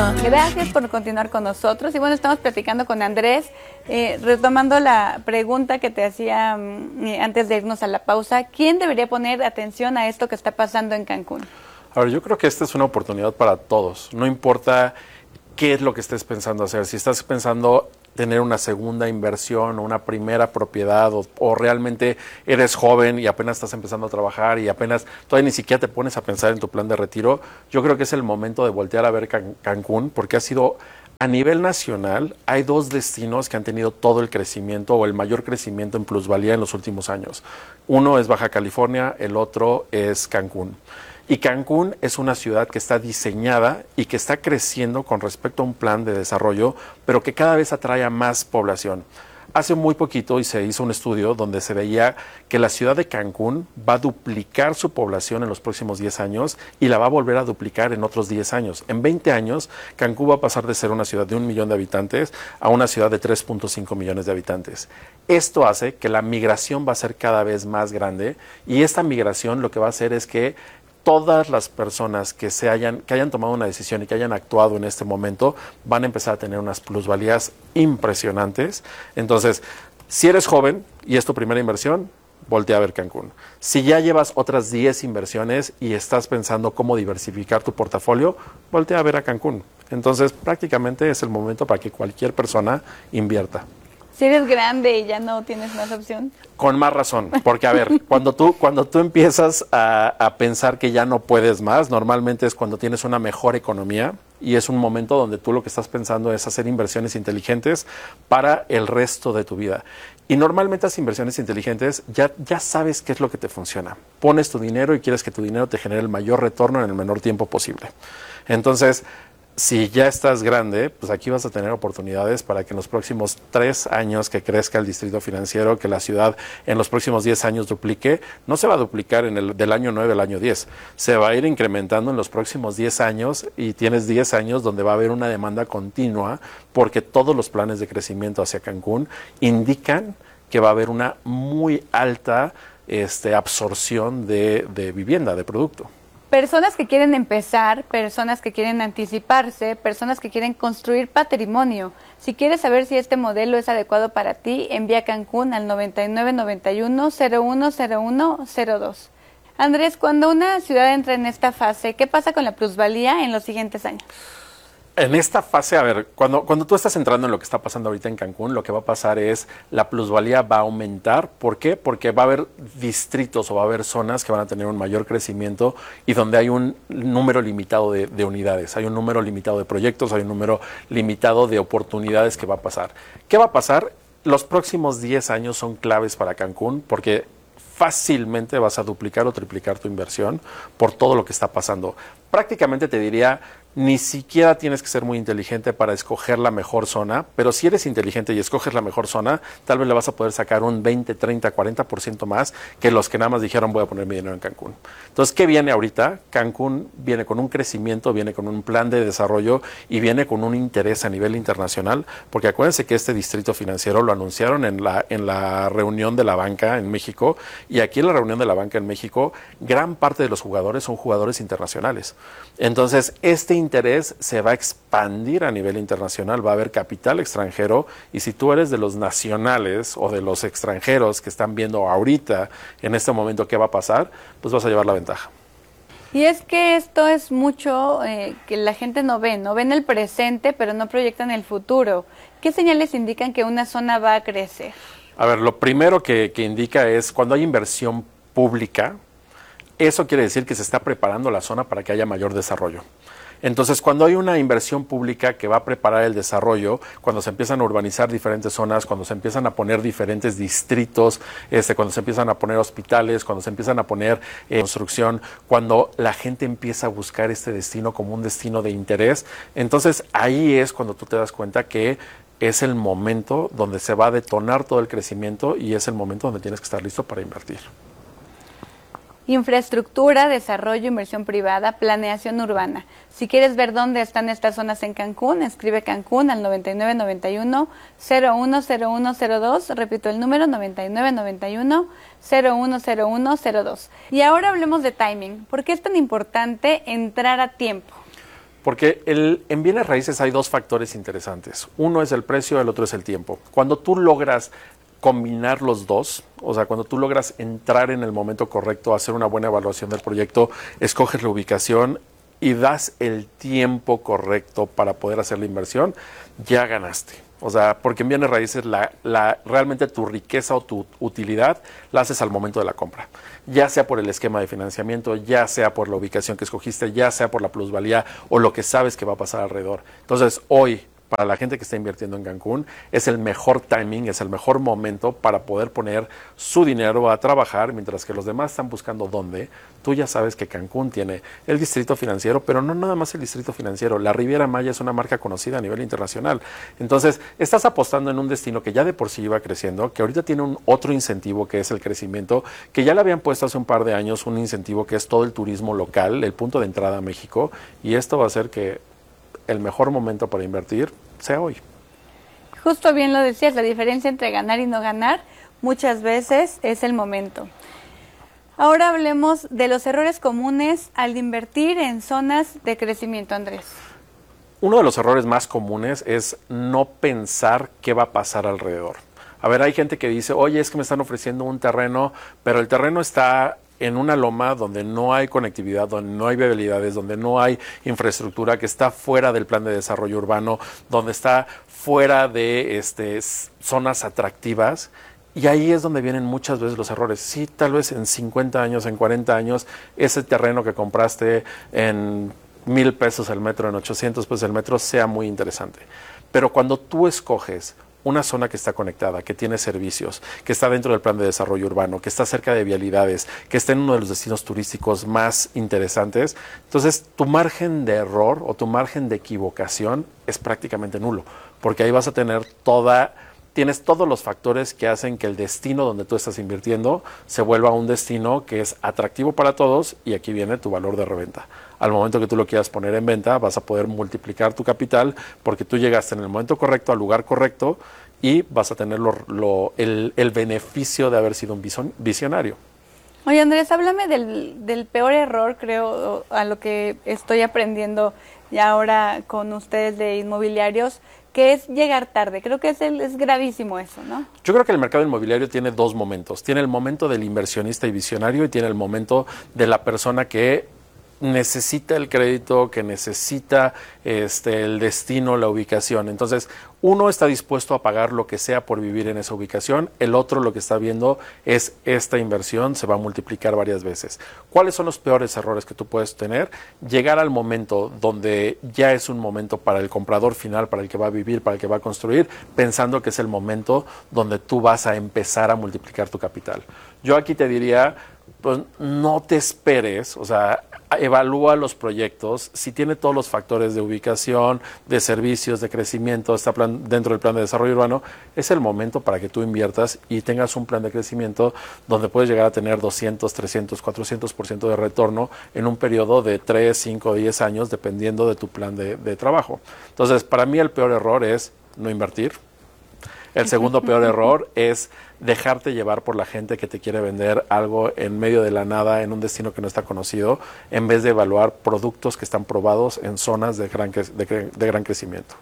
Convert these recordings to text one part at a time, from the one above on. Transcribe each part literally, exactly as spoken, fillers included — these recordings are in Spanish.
Gracias por continuar con nosotros. Y bueno, estamos platicando con Andrés, eh, retomando la pregunta que te hacía eh, antes de irnos a la pausa. ¿Quién debería poner atención a esto que está pasando en Cancún? A ver, yo creo que esta es una oportunidad para todos. No importa qué es lo que estés pensando hacer. Si estás pensando tener una segunda inversión o una primera propiedad o, o realmente eres joven y apenas estás empezando a trabajar y apenas todavía ni siquiera te pones a pensar en tu plan de retiro, yo creo que es el momento de voltear a ver Can- Cancún porque ha sido a nivel nacional, hay dos destinos que han tenido todo el crecimiento o el mayor crecimiento en plusvalía en los últimos años. Uno es Baja California, el otro es Cancún. Y Cancún es una ciudad que está diseñada y que está creciendo con respecto a un plan de desarrollo, pero que cada vez atrae a más población. Hace muy poquito y se hizo un estudio donde se veía que la ciudad de Cancún va a duplicar su población en los próximos diez años y la va a volver a duplicar en otros diez años. En veinte años, Cancún va a pasar de ser una ciudad de un millón de habitantes a una ciudad de tres punto cinco millones de habitantes. Esto hace que la migración va a ser cada vez más grande y esta migración lo que va a hacer es que todas las personas que se hayan, que hayan tomado una decisión y que hayan actuado en este momento van a empezar a tener unas plusvalías impresionantes. Entonces, si eres joven y es tu primera inversión, voltea a ver Cancún. Si ya llevas otras diez inversiones y estás pensando cómo diversificar tu portafolio, voltea a ver a Cancún. Entonces, prácticamente es el momento para que cualquier persona invierta. Si eres grande y ya no tienes más opción. Con más razón, porque a ver, cuando tú, cuando tú empiezas a, a pensar que ya no puedes más, normalmente es cuando tienes una mejor economía y es un momento donde tú lo que estás pensando es hacer inversiones inteligentes para el resto de tu vida. Y normalmente las inversiones inteligentes ya, ya sabes qué es lo que te funciona. Pones tu dinero y quieres que tu dinero te genere el mayor retorno en el menor tiempo posible. Entonces, si ya estás grande, pues aquí vas a tener oportunidades para que en los próximos tres años que crezca el distrito financiero, que la ciudad en los próximos diez años duplique, no se va a duplicar en el, del año nueve al año diez, se va a ir incrementando en los próximos diez años y tienes diez años donde va a haber una demanda continua porque todos los planes de crecimiento hacia Cancún indican que va a haber una muy alta este, absorción de, de vivienda, de producto. Personas que quieren empezar, personas que quieren anticiparse, personas que quieren construir patrimonio. Si quieres saber si este modelo es adecuado para ti, envía Cancún al noventa y nueve noventa y uno cero uno cero uno cero dos. Andrés, cuando una ciudad entra en esta fase, ¿qué pasa con la plusvalía en los siguientes años? En esta fase, a ver, cuando, cuando tú estás entrando en lo que está pasando ahorita en Cancún, lo que va a pasar es la plusvalía va a aumentar. ¿Por qué? Porque va a haber distritos o va a haber zonas que van a tener un mayor crecimiento y donde hay un número limitado de, de unidades, hay un número limitado de proyectos, hay un número limitado de oportunidades que va a pasar. ¿Qué va a pasar? Los próximos diez años son claves para Cancún porque fácilmente vas a duplicar o triplicar tu inversión por todo lo que está pasando. Prácticamente te diría, ni siquiera tienes que ser muy inteligente para escoger la mejor zona, pero si eres inteligente y escoges la mejor zona, tal vez le vas a poder sacar un veinte, treinta, cuarenta por ciento más que los que nada más dijeron voy a poner mi dinero en Cancún. Entonces, ¿qué viene ahorita? Cancún viene con un crecimiento, viene con un plan de desarrollo y viene con un interés a nivel internacional, porque acuérdense que este distrito financiero lo anunciaron en la, en la reunión de la banca en México y aquí en la reunión de la banca en México, gran parte de los jugadores son jugadores internacionales. Entonces, este interés se va a expandir a nivel internacional, va a haber capital extranjero y si tú eres de los nacionales o de los extranjeros que están viendo ahorita en este momento qué va a pasar, pues vas a llevar la ventaja. Y es que esto es mucho eh, que la gente no ve, no ven el presente pero no proyectan el futuro. ¿Qué señales indican que una zona va a crecer? A ver, lo primero que, que indica es cuando hay inversión pública, eso quiere decir que se está preparando la zona para que haya mayor desarrollo. Entonces, cuando hay una inversión pública que va a preparar el desarrollo, cuando se empiezan a urbanizar diferentes zonas, cuando se empiezan a poner diferentes distritos, este, cuando se empiezan a poner hospitales, cuando se empiezan a poner eh, construcción, cuando la gente empieza a buscar este destino como un destino de interés, entonces ahí es cuando tú te das cuenta que es el momento donde se va a detonar todo el crecimiento y es el momento donde tienes que estar listo para invertir. Infraestructura, desarrollo, inversión privada, planeación urbana. Si quieres ver dónde están estas zonas en Cancún, escribe Cancún al noventa y nueve noventa y uno cero uno cero uno cero dos. Repito el número noventa y nueve noventa y uno cero uno cero uno cero dos. Y ahora hablemos de timing. ¿Por qué es tan importante entrar a tiempo? Porque el, en bienes raíces hay dos factores interesantes. Uno es el precio, el otro es el tiempo. Cuando tú logras combinar los dos, o sea, cuando tú logras entrar en el momento correcto, hacer una buena evaluación del proyecto, escoges la ubicación y das el tiempo correcto para poder hacer la inversión, ya ganaste. O sea, porque en bienes raíces la, la, realmente tu riqueza o tu utilidad la haces al momento de la compra. Ya sea por el esquema de financiamiento, ya sea por la ubicación que escogiste, ya sea por la plusvalía o lo que sabes que va a pasar alrededor. Entonces, hoy, para la gente que está invirtiendo en Cancún, es el mejor timing, es el mejor momento para poder poner su dinero a trabajar, mientras que los demás están buscando dónde. Tú ya sabes que Cancún tiene el distrito financiero, pero no nada más el distrito financiero. La Riviera Maya es una marca conocida a nivel internacional. Entonces, estás apostando en un destino que ya de por sí iba creciendo, que ahorita tiene un otro incentivo que es el crecimiento, que ya le habían puesto hace un par de años un incentivo que es todo el turismo local, el punto de entrada a México, y esto va a hacer que el mejor momento para invertir sea hoy. Justo bien lo decías, la diferencia entre ganar y no ganar muchas veces es el momento. Ahora hablemos de los errores comunes al invertir en zonas de crecimiento, Andrés. Uno de los errores más comunes es no pensar qué va a pasar alrededor. A ver, hay gente que dice, oye, es que me están ofreciendo un terreno, pero el terreno está en una loma donde no hay conectividad, donde no hay viabilidades, donde no hay infraestructura, que está fuera del plan de desarrollo urbano, donde está fuera de este, zonas atractivas. Y ahí es donde vienen muchas veces los errores. Sí, tal vez en cincuenta años, en cuarenta años, ese terreno que compraste en mil pesos el metro, en ochocientos pesos el metro, sea muy interesante. Pero cuando tú escoges una zona que está conectada, que tiene servicios, que está dentro del plan de desarrollo urbano, que está cerca de vialidades, que está en uno de los destinos turísticos más interesantes, entonces tu margen de error o tu margen de equivocación es prácticamente nulo, porque ahí vas a tener toda, tienes todos los factores que hacen que el destino donde tú estás invirtiendo se vuelva un destino que es atractivo para todos, y aquí viene tu valor de reventa. Al momento que tú lo quieras poner en venta, vas a poder multiplicar tu capital porque tú llegaste en el momento correcto, al lugar correcto, y vas a tener lo, lo, el, el beneficio de haber sido un visionario. Oye, Andrés, háblame del, del peor error, creo, a lo que estoy aprendiendo ya ahora con ustedes de inmobiliarios, que es llegar tarde. Creo que es, el, es gravísimo eso, ¿no? Yo creo que el mercado inmobiliario tiene dos momentos. Tiene el momento del inversionista y visionario, y tiene el momento de la persona que necesita el crédito, que necesita este, el destino, la ubicación. Entonces, uno está dispuesto a pagar lo que sea por vivir en esa ubicación, el otro lo que está viendo es esta inversión se va a multiplicar varias veces. ¿Cuáles son los peores errores que tú puedes tener? Llegar al momento donde ya es un momento para el comprador final, para el que va a vivir, para el que va a construir, pensando que es el momento donde tú vas a empezar a multiplicar tu capital. Yo aquí te diría, pues no te esperes, o sea, evalúa los proyectos, si tiene todos los factores de ubicación, de servicios, de crecimiento, está plan, dentro del plan de desarrollo urbano, es el momento para que tú inviertas y tengas un plan de crecimiento donde puedes llegar a tener doscientos, trescientos, cuatrocientos por ciento de retorno en un periodo de tres, cinco, diez años, dependiendo de tu plan de, de trabajo. Entonces, para mí el peor error es no invertir. El segundo peor error es dejarte llevar por la gente que te quiere vender algo en medio de la nada, en un destino que no está conocido, en vez de evaluar productos que están probados en zonas de gran, de, de gran crecimiento.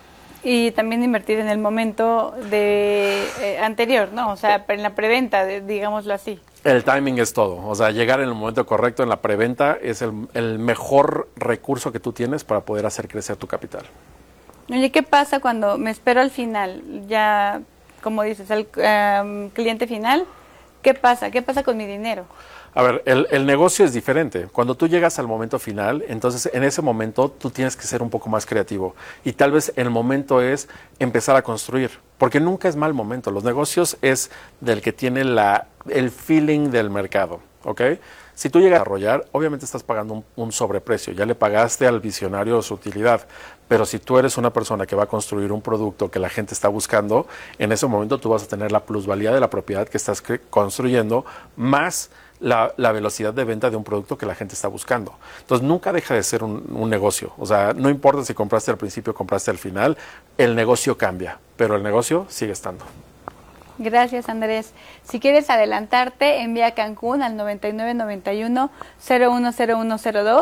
Y también invertir en el momento de eh, anterior, ¿no? O sea, en la preventa, de, digámoslo así. El timing es todo. O sea, llegar en el momento correcto, en la preventa, es el, el mejor recurso que tú tienes para poder hacer crecer tu capital. Oye, ¿qué pasa cuando me espero al final? Ya, como dices, al um, cliente final, ¿qué pasa? ¿Qué pasa con mi dinero? A ver, el, el negocio es diferente. Cuando tú llegas al momento final, entonces en ese momento tú tienes que ser un poco más creativo. Y tal vez el momento es empezar a construir, porque nunca es mal momento. Los negocios es del que tiene la, el feeling del mercado, ¿ok? Si tú llegas a desarrollar, obviamente estás pagando un, un sobreprecio, ya le pagaste al visionario su utilidad, pero si tú eres una persona que va a construir un producto que la gente está buscando, en ese momento tú vas a tener la plusvalía de la propiedad que estás construyendo, más la, la velocidad de venta de un producto que la gente está buscando. Entonces nunca deja de ser un, un negocio, o sea, no importa si compraste al principio o compraste al final, el negocio cambia, pero el negocio sigue estando. Gracias, Andrés. Si quieres adelantarte, envía a Cancún al noventa y nueve noventa y uno cero uno cero uno cero dos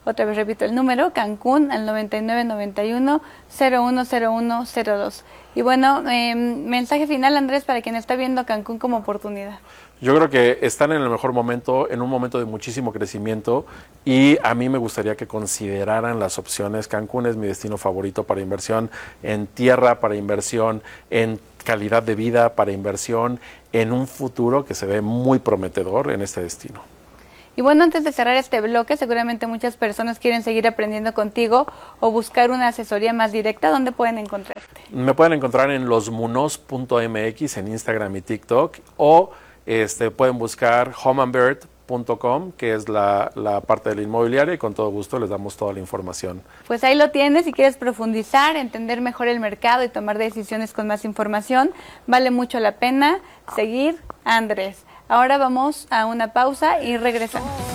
Otra vez repito el número, Cancún al noventa y nueve noventa y uno cero uno cero uno cero dos. Y bueno, eh, mensaje final, Andrés, para quien está viendo Cancún como oportunidad. Yo creo que están en el mejor momento, en un momento de muchísimo crecimiento, y a mí me gustaría que consideraran las opciones. Cancún es mi destino favorito para inversión en tierra, para inversión en calidad de vida, para inversión en un futuro que se ve muy prometedor en este destino. Y bueno, antes de cerrar este bloque, seguramente muchas personas quieren seguir aprendiendo contigo o buscar una asesoría más directa. ¿Dónde pueden encontrarte? Me pueden encontrar en losmunos punto m x en Instagram y TikTok, o este, pueden buscar home and bird punto com, que es la, la parte de la inmobiliaria, y con todo gusto les damos toda la información. Pues ahí lo tienes. Si quieres profundizar, entender mejor el mercado y tomar decisiones con más información, vale mucho la pena seguir a Andrés. Ahora vamos a una pausa y regresamos.